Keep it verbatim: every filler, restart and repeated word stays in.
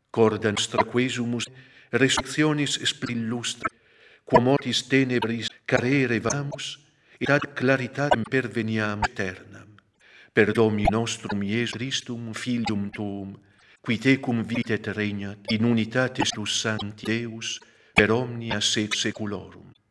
corda nostra quesumus, resurrectionis spiritus illustre, quo mortis tenebris carere vamus, et ad claritate perveniam aeternam. Per Domini nostrum Iesu Christum, Filium Tuum, qui tecum vivit et regnat in unitate Spiritus Sancti Deus, per omnia sec seculorum.